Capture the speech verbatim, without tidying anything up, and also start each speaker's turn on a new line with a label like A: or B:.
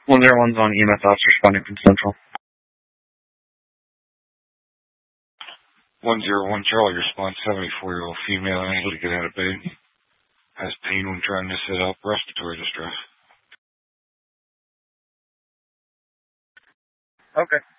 A: one zero one's on E M S officer responding from Central.
B: one zero one Charlie, response seventy-four-year-old female unable to get out of bed. Has pain when trying to sit up, respiratory distress.
A: Okay.